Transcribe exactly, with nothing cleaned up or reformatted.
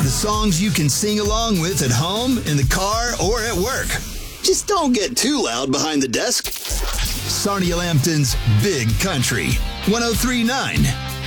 the songs you can sing along with at home, in the car, or at work. Just don't get too loud behind the desk. Sarnia Lambton's Big Country, one oh three point nine